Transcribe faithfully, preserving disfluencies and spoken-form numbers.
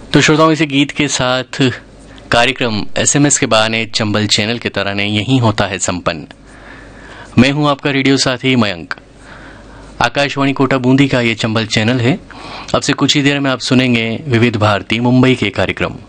तो श्रोताओं, इसी गीत के साथ कार्यक्रम एसएमएस के बहाने चंबल चैनल के तरह ने यहीं होता है संपन्न। मैं हूं आपका रेडियो साथी मयंक। आकाशवाणी कोटा बूंदी का ये चंबल चैनल है। अब से कुछ ही देर में आप सुनेंगे विविध भारती मुंबई के कार्यक्रम।